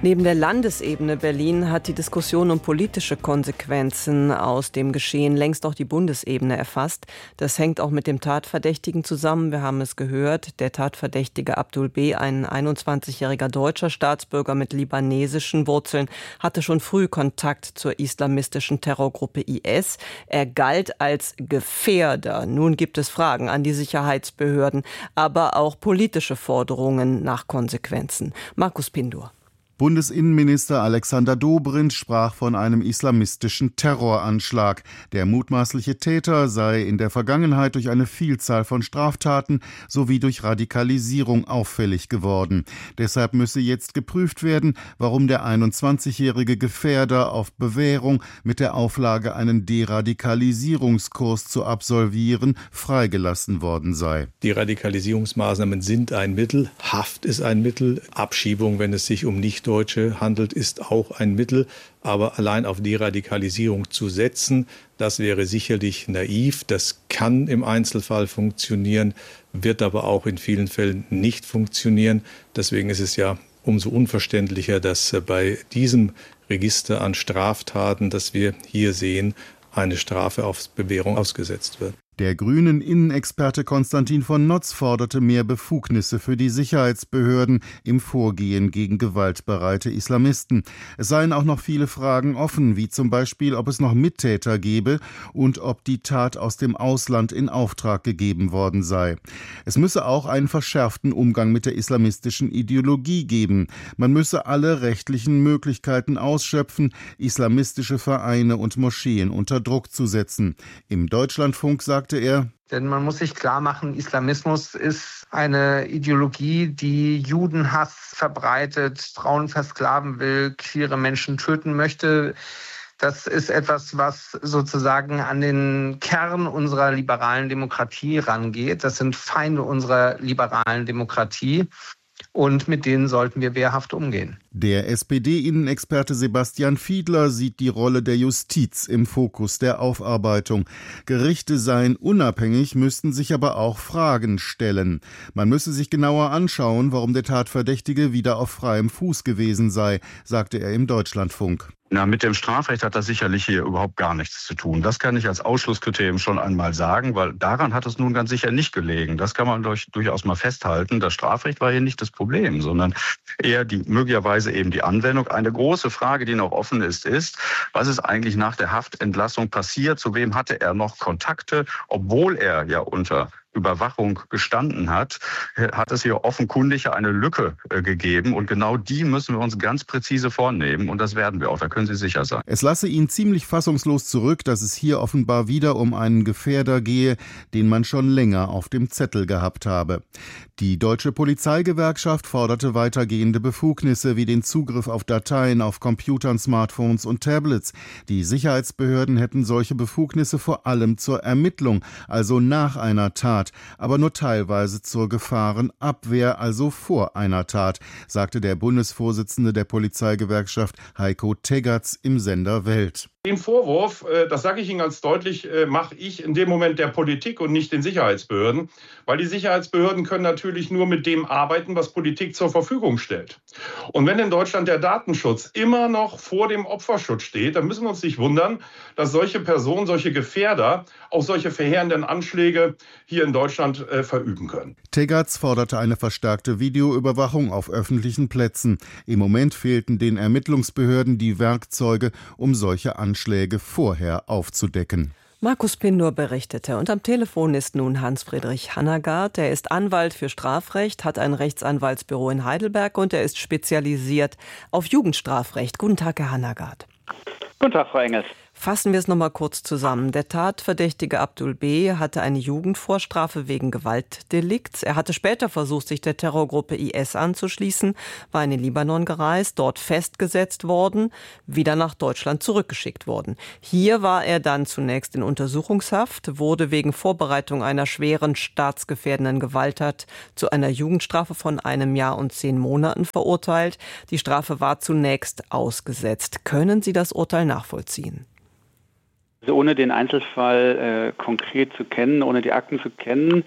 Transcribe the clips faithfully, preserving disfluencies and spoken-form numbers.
Neben der Landesebene Berlin hat die Diskussion um politische Konsequenzen aus dem Geschehen längst auch die Bundesebene erfasst. Das hängt auch mit dem Tatverdächtigen zusammen. Wir haben es gehört, der Tatverdächtige Abdul B., ein einundzwanzigjähriger deutscher Staatsbürger mit libanesischen Wurzeln, hatte schon früh Kontakt zur islamistischen Terrorgruppe I S. Er galt als Gefährder. Nun gibt es Fragen an die Sicherheitsbehörden, aber auch politische Forderungen nach Konsequenzen. Markus Pindur. Bundesinnenminister Alexander Dobrindt sprach von einem islamistischen Terroranschlag. Der mutmaßliche Täter sei in der Vergangenheit durch eine Vielzahl von Straftaten sowie durch Radikalisierung auffällig geworden. Deshalb müsse jetzt geprüft werden, warum der einundzwanzigjährige Gefährder auf Bewährung mit der Auflage, einen Deradikalisierungskurs zu absolvieren, freigelassen worden sei. Die Radikalisierungsmaßnahmen sind ein Mittel, Haft ist ein Mittel, Abschiebung, wenn es sich um nicht Deutsche handelt, ist auch ein Mittel, aber allein auf Deradikalisierung zu setzen, das wäre sicherlich naiv. Das kann im Einzelfall funktionieren, wird aber auch in vielen Fällen nicht funktionieren. Deswegen ist es ja umso unverständlicher, dass bei diesem Register an Straftaten, das wir hier sehen, eine Strafe auf Bewährung ausgesetzt wird. Der grünen Innenexperte Konstantin von Notz forderte mehr Befugnisse für die Sicherheitsbehörden im Vorgehen gegen gewaltbereite Islamisten. Es seien auch noch viele Fragen offen, wie zum Beispiel, ob es noch Mittäter gebe und ob die Tat aus dem Ausland in Auftrag gegeben worden sei. Es müsse auch einen verschärften Umgang mit der islamistischen Ideologie geben. Man müsse alle rechtlichen Möglichkeiten ausschöpfen, islamistische Vereine und Moscheen unter Druck zu setzen. Im Deutschlandfunk sagte er: Denn man muss sich klar machen, Islamismus ist eine Ideologie, die Judenhass verbreitet, Frauen versklaven will, queere Menschen töten möchte. Das ist etwas, was sozusagen an den Kern unserer liberalen Demokratie rangeht. Das sind Feinde unserer liberalen Demokratie. Und mit denen sollten wir wehrhaft umgehen. Der S P D-Innenexperte Sebastian Fiedler sieht die Rolle der Justiz im Fokus der Aufarbeitung. Gerichte seien unabhängig, müssten sich aber auch Fragen stellen. Man müsse sich genauer anschauen, warum der Tatverdächtige wieder auf freiem Fuß gewesen sei, sagte er im Deutschlandfunk. Na, mit dem Strafrecht hat das sicherlich hier überhaupt gar nichts zu tun. Das kann ich als Ausschlusskriterium schon einmal sagen, weil daran hat es nun ganz sicher nicht gelegen. Das kann man durch, durchaus mal festhalten. Das Strafrecht war hier nicht das Problem, sondern eher die möglicherweise eben die Anwendung. Eine große Frage, die noch offen ist, ist, was ist eigentlich nach der Haftentlassung passiert? Zu wem hatte er noch Kontakte, obwohl er ja unter Überwachung gestanden hat, hat es hier offenkundig eine Lücke äh, gegeben. Und genau die müssen wir uns ganz präzise vornehmen. Und das werden wir auch, da können Sie sicher sein. Es lasse ihn ziemlich fassungslos zurück, dass es hier offenbar wieder um einen Gefährder gehe, den man schon länger auf dem Zettel gehabt habe. Die Deutsche Polizeigewerkschaft forderte weitergehende Befugnisse wie den Zugriff auf Dateien auf Computern, Smartphones und Tablets. Die Sicherheitsbehörden hätten solche Befugnisse vor allem zur Ermittlung, also nach einer Tat, aber nur teilweise zur Gefahrenabwehr, also vor einer Tat, sagte der Bundesvorsitzende der Polizeigewerkschaft Heiko Teggerts im Sender Welt. Den Vorwurf, das sage ich Ihnen ganz deutlich, mache ich in dem Moment der Politik und nicht den Sicherheitsbehörden, weil die Sicherheitsbehörden können natürlich nur mit dem arbeiten, was Politik zur Verfügung stellt. Und wenn in Deutschland der Datenschutz immer noch vor dem Opferschutz steht, dann müssen wir uns nicht wundern, dass solche Personen, solche Gefährder auch solche verheerenden Anschläge hier in Deutschland äh, verüben können. Teggerts forderte eine verstärkte Videoüberwachung auf öffentlichen Plätzen. Im Moment fehlten den Ermittlungsbehörden die Werkzeuge, um solche Anschläge vorher aufzudecken. Markus Pindur berichtete. Und am Telefon ist nun Hans-Friedrich Hannagard. Er ist Anwalt für Strafrecht, hat ein Rechtsanwaltsbüro in Heidelberg und er ist spezialisiert auf Jugendstrafrecht. Guten Tag, Herr Hannagard. Guten Tag, Frau Engels. Fassen wir es noch mal kurz zusammen. Der Tatverdächtige Abdul B. hatte eine Jugendvorstrafe wegen Gewaltdelikts. Er hatte später versucht, sich der Terrorgruppe I S anzuschließen, war in den Libanon gereist, dort festgesetzt worden, wieder nach Deutschland zurückgeschickt worden. Hier war er dann zunächst in Untersuchungshaft, wurde wegen Vorbereitung einer schweren staatsgefährdenden Gewalttat zu einer Jugendstrafe von einem Jahr und zehn Monaten verurteilt. Die Strafe war zunächst ausgesetzt. Können Sie das Urteil nachvollziehen? Also ohne den Einzelfall äh, konkret zu kennen, ohne die Akten zu kennen,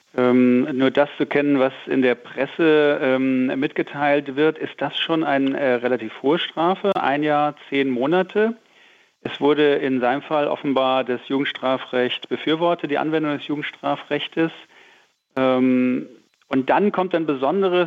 Ähm, nur das zu kennen, was in der Presse ähm, mitgeteilt wird, ist das schon eine äh, relativ hohe Strafe, ein Jahr, zehn Monate. Es wurde in seinem Fall offenbar das Jugendstrafrecht befürwortet, die Anwendung des Jugendstrafrechtes. Ähm, und dann kommt ein besonderes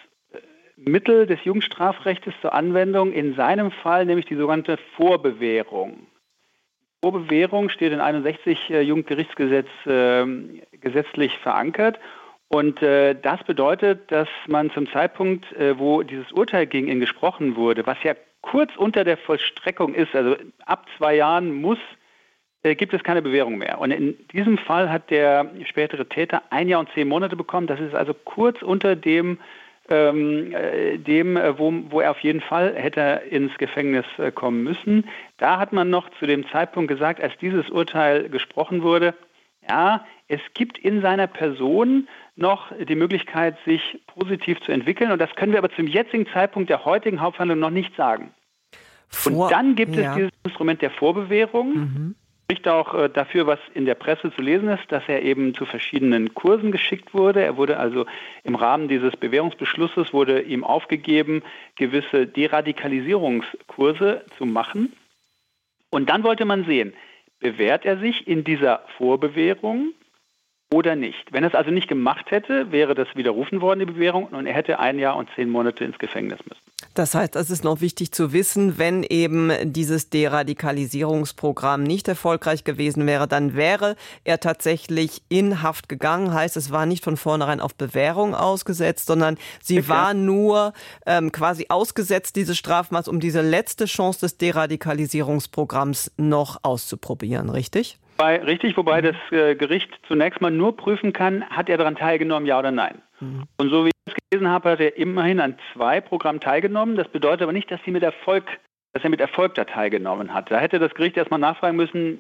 Mittel des Jugendstrafrechtes zur Anwendung, in seinem Fall nämlich die sogenannte Vorbewährung. Vorbewährung steht in einundsechzig äh, Jugendgerichtsgesetz äh, gesetzlich verankert. Und äh, das bedeutet, dass man zum Zeitpunkt, äh, wo dieses Urteil gegen ihn gesprochen wurde, was ja kurz unter der Vollstreckung ist, also ab zwei Jahren muss, äh, gibt es keine Bewährung mehr. Und in diesem Fall hat der spätere Täter ein Jahr und zehn Monate bekommen. Das ist also kurz unter dem, ähm, äh, dem äh, wo, wo er auf jeden Fall hätte ins Gefängnis äh, kommen müssen. Da hat man noch zu dem Zeitpunkt gesagt, als dieses Urteil gesprochen wurde, ja, es gibt in seiner Person noch die Möglichkeit, sich positiv zu entwickeln. Und das können wir aber zum jetzigen Zeitpunkt der heutigen Hauptverhandlung noch nicht sagen. Vor, und dann gibt ja. es dieses Instrument der Vorbewährung. Mhm. Spricht auch äh, dafür, was in der Presse zu lesen ist, dass er eben zu verschiedenen Kursen geschickt wurde. Er wurde also im Rahmen dieses Bewährungsbeschlusses wurde ihm aufgegeben, gewisse Deradikalisierungskurse zu machen. Und dann wollte man sehen, bewährt er sich in dieser Vorbewährung oder nicht? Wenn er es also nicht gemacht hätte, wäre das widerrufen worden, die Bewährung, und er hätte ein Jahr und zehn Monate ins Gefängnis müssen. Das heißt, es ist noch wichtig zu wissen, wenn eben dieses Deradikalisierungsprogramm nicht erfolgreich gewesen wäre, dann wäre er tatsächlich in Haft gegangen. Heißt, es war nicht von vornherein auf Bewährung ausgesetzt, sondern sie okay. war nur ähm, quasi ausgesetzt, diese Strafmaß, um diese letzte Chance des Deradikalisierungsprogramms noch auszuprobieren, richtig? Bei, richtig, wobei das äh, Gericht zunächst mal nur prüfen kann, hat er daran teilgenommen, ja oder nein. Mhm. Und so wie ich es gelesen habe, hat er immerhin an zwei Programmen teilgenommen. Das bedeutet aber nicht, dass, sie mit Erfolg, dass er mit Erfolg da teilgenommen hat. Da hätte das Gericht erstmal nachfragen müssen,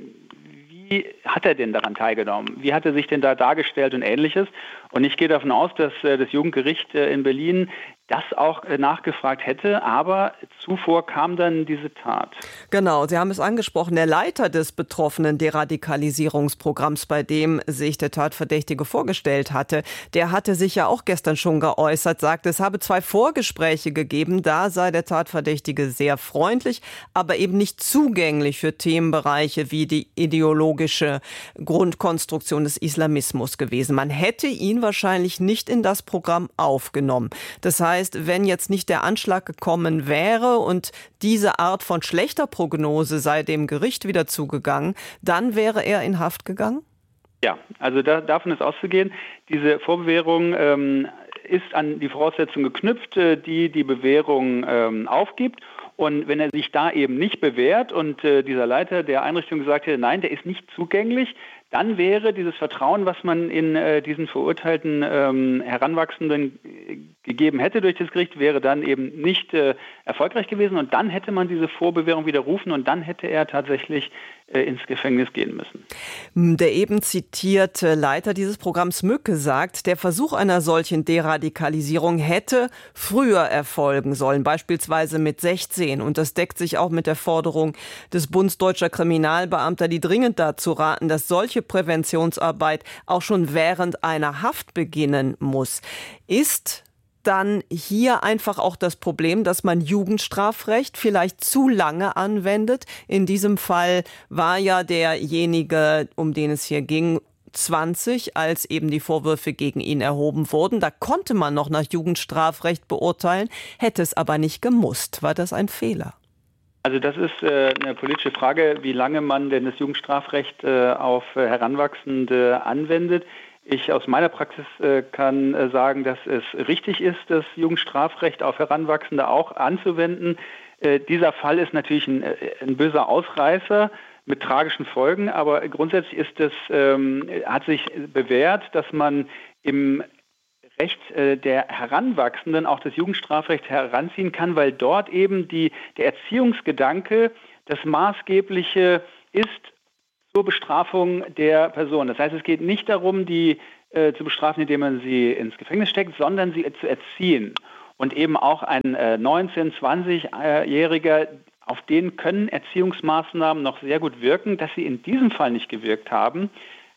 wie hat er denn daran teilgenommen? Wie hat er sich denn da dargestellt und Ähnliches? Und ich gehe davon aus, dass äh, das Jugendgericht äh, in Berlin das auch äh, nachgefragt hätte, aber zuvor kam dann diese Tat. Genau, Sie haben es angesprochen, der Leiter des betroffenen Deradikalisierungsprogramms, bei dem sich der Tatverdächtige vorgestellt hatte, der hatte sich ja auch gestern schon geäußert, sagte, es habe zwei Vorgespräche gegeben, da sei der Tatverdächtige sehr freundlich, aber eben nicht zugänglich für Themenbereiche wie die ideologische Grundkonstruktion des Islamismus gewesen. Man hätte ihn wahrscheinlich nicht in das Programm aufgenommen. Das heißt, heißt, wenn jetzt nicht der Anschlag gekommen wäre und diese Art von schlechter Prognose sei dem Gericht wieder zugegangen, dann wäre er in Haft gegangen? Ja, also da, davon ist auszugehen. Diese Vorbewährung ähm, ist an die Voraussetzung geknüpft, äh, die die Bewährung ähm, aufgibt. Und wenn er sich da eben nicht bewährt und äh, dieser Leiter der Einrichtung gesagt hätte, nein, der ist nicht zugänglich, dann wäre dieses Vertrauen, was man in äh, diesen verurteilten ähm, Heranwachsenden äh, gegeben hätte durch das Gericht, wäre dann eben nicht äh, erfolgreich gewesen. Und dann hätte man diese Vorbewährung widerrufen und dann hätte er tatsächlich äh, ins Gefängnis gehen müssen. Der eben zitierte Leiter dieses Programms Mücke sagt, der Versuch einer solchen Deradikalisierung hätte früher erfolgen sollen, beispielsweise mit sechzehn. Und das deckt sich auch mit der Forderung des Bundes Deutscher Kriminalbeamter, die dringend dazu raten, dass solche Präventionsarbeit auch schon während einer Haft beginnen muss. Ist dann hier einfach auch das Problem, dass man Jugendstrafrecht vielleicht zu lange anwendet? In diesem Fall war ja derjenige, um den es hier ging, zwanzig, als eben die Vorwürfe gegen ihn erhoben wurden. Da konnte man noch nach Jugendstrafrecht beurteilen, hätte es aber nicht gemusst. War das ein Fehler? Also das ist äh, eine politische Frage, wie lange man denn das Jugendstrafrecht äh, auf äh, Heranwachsende anwendet. Ich aus meiner Praxis äh, kann äh, sagen, dass es richtig ist, das Jugendstrafrecht auf Heranwachsende auch anzuwenden. Äh, dieser Fall ist natürlich ein, ein böser Ausreißer mit tragischen Folgen, aber grundsätzlich ist es, ähm, hat sich bewährt, dass man im Recht äh, der Heranwachsenden auch das Jugendstrafrecht heranziehen kann, weil dort eben die, der Erziehungsgedanke das Maßgebliche ist zur Bestrafung der Person. Das heißt, es geht nicht darum, die äh, zu bestrafen, indem man sie ins Gefängnis steckt, sondern sie zu erziehen. Und eben auch ein äh, neunzehn-, zwanzigjähriger, auf den können Erziehungsmaßnahmen noch sehr gut wirken. Dass sie in diesem Fall nicht gewirkt haben,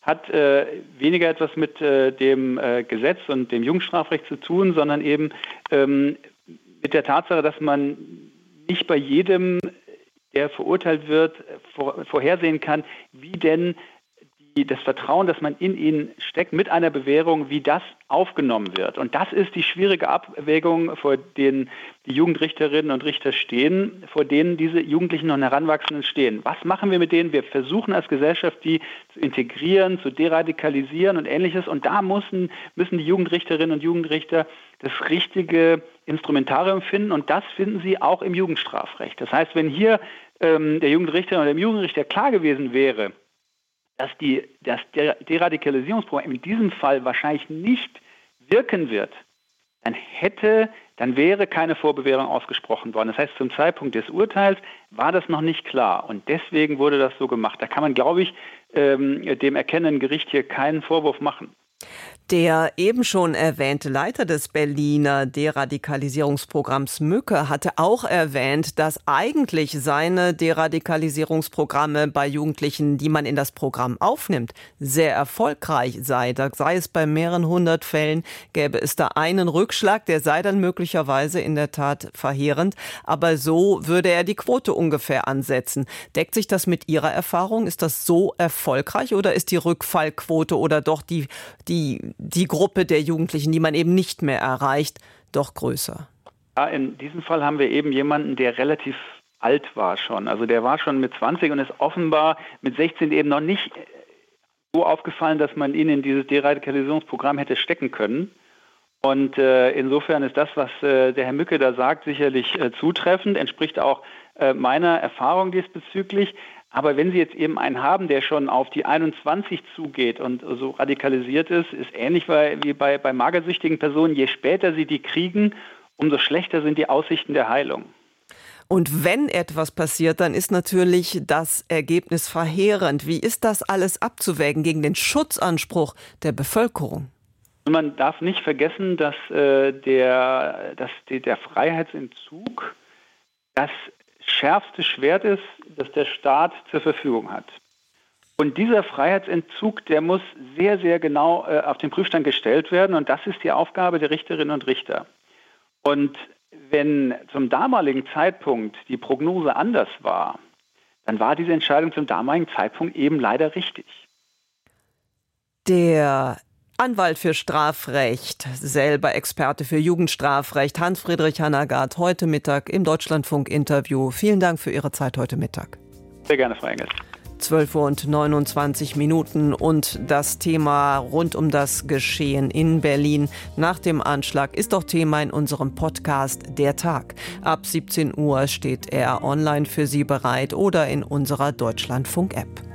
hat äh, weniger etwas mit äh, dem äh, Gesetz und dem Jugendstrafrecht zu tun, sondern eben ähm, mit der Tatsache, dass man nicht bei jedem, der verurteilt wird, vor, vorhersehen kann, wie denn die, das Vertrauen, das man in ihn steckt, mit einer Bewährung, wie das aufgenommen wird. Und das ist die schwierige Abwägung, vor denen die Jugendrichterinnen und Richter stehen, vor denen diese Jugendlichen und Heranwachsenden stehen. Was machen wir mit denen? Wir versuchen als Gesellschaft, die zu integrieren, zu deradikalisieren und Ähnliches. Und da müssen, müssen die Jugendrichterinnen und Jugendrichter das richtige Instrumentarium finden. Und das finden sie auch im Jugendstrafrecht. Das heißt, wenn hier ähm, der Jugendrichter oder dem Jugendrichter klar gewesen wäre, dass die, das Deradikalisierungsprogramm in diesem Fall wahrscheinlich nicht wirken wird, dann hätte, dann wäre keine Vorbewährung ausgesprochen worden. Das heißt, zum Zeitpunkt des Urteils war das noch nicht klar und deswegen wurde das so gemacht. Da kann man, glaube ich, ähm, dem erkennenden Gericht hier keinen Vorwurf machen. Der eben schon erwähnte Leiter des Berliner Deradikalisierungsprogramms Mücke hatte auch erwähnt, dass eigentlich seine Deradikalisierungsprogramme bei Jugendlichen, die man in das Programm aufnimmt, sehr erfolgreich sei. Da sei es bei mehreren hundert Fällen, gäbe es da einen Rückschlag, der sei dann möglicherweise in der Tat verheerend. Aber so würde er die Quote ungefähr ansetzen. Deckt sich das mit Ihrer Erfahrung? Ist das so erfolgreich oder ist die Rückfallquote oder doch die, die die Gruppe der Jugendlichen, die man eben nicht mehr erreicht, doch größer? Ja, in diesem Fall haben wir eben jemanden, der relativ alt war schon. Also der war schon mit zwanzig und ist offenbar mit sechzehn eben noch nicht so aufgefallen, dass man ihn in dieses Deradikalisierungsprogramm hätte stecken können. Und äh, insofern ist das, was äh, der Herr Mücke da sagt, sicherlich äh, zutreffend, entspricht auch äh, meiner Erfahrung diesbezüglich. Aber wenn Sie jetzt eben einen haben, der schon auf die einundzwanzig zugeht und so radikalisiert ist, ist ähnlich wie bei, bei magersüchtigen Personen. Je später sie die kriegen, umso schlechter sind die Aussichten der Heilung. Und wenn etwas passiert, dann ist natürlich das Ergebnis verheerend. Wie ist das alles abzuwägen gegen den Schutzanspruch der Bevölkerung? Man darf nicht vergessen, dass, äh, der, dass die, der Freiheitsentzug das schärfste Schwert ist, das der Staat zur Verfügung hat. Und dieser Freiheitsentzug, der muss sehr, sehr genau äh, auf den Prüfstand gestellt werden. Und das ist die Aufgabe der Richterinnen und Richter. Und wenn zum damaligen Zeitpunkt die Prognose anders war, dann war diese Entscheidung zum damaligen Zeitpunkt eben leider richtig. Der Anwalt für Strafrecht, selber Experte für Jugendstrafrecht, Hans-Friedrich Hanagard, heute Mittag im Deutschlandfunk-Interview. Vielen Dank für Ihre Zeit heute Mittag. Sehr gerne, Frau Engels. zwölf Uhr und neunundzwanzig Minuten und das Thema rund um das Geschehen in Berlin nach dem Anschlag ist doch Thema in unserem Podcast Der Tag. Ab siebzehn Uhr steht er online für Sie bereit oder in unserer Deutschlandfunk-App.